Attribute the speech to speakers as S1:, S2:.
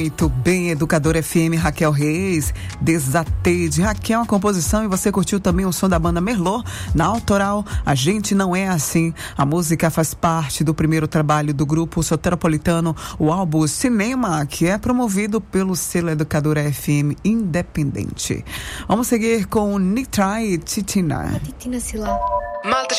S1: Muito bem, Educadora FM, Raquel Reis, Desatei de Raquel, a composição, e você curtiu também o som da banda Merlot, na autoral A Gente Não É Assim. A música faz parte do primeiro trabalho do grupo soteropolitano, o álbum Cinema, que é promovido pelo selo Educadora FM Independente. Vamos seguir com Nitrai e Titina.
S2: Titina Sila.
S3: Malta